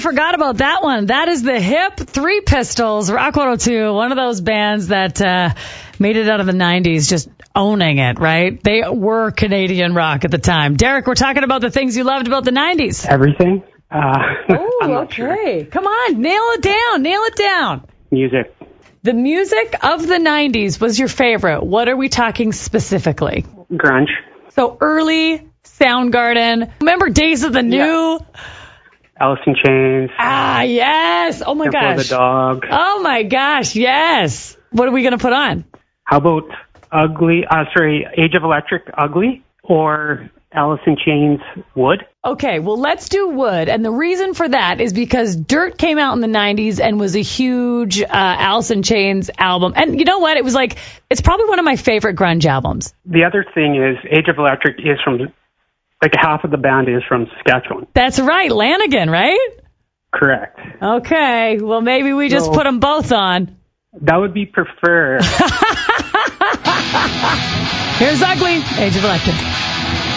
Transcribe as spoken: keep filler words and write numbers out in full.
forgot about that one. That is the hip Three Pistols, Rock one oh two, one of those bands that uh, made it out of the nineties, just owning it, right? They were Canadian rock at the time. Derek, we're talking about the things you loved about the nineties. Everything. Uh, Oh, okay. Sure. Come on, nail it down, nail it down. Music. The music of the nineties was your favorite. What are we talking specifically? Grunge. So early Soundgarden. Remember Days of the New? Yeah. Alice in Chains. Ah, yes. Oh, my Temple gosh. of the Dog. Oh, my gosh. Yes. What are we going to put on? How about Ugly, uh, sorry, Age of Electric, Ugly, or Alice in Chains, Wood? Okay, well, let's do Wood. And the reason for that is because Dirt came out in the nineties and was a huge uh, Alice in Chains album. And you know what? It was like, it's probably one of my favorite grunge albums. The other thing is Age of Electric is from, like half of the band is from Saskatchewan. That's right. Lanigan, right? Correct. Okay, well, maybe we just So, put them both on. That would be preferred. Here's Ugly, Age of Electric.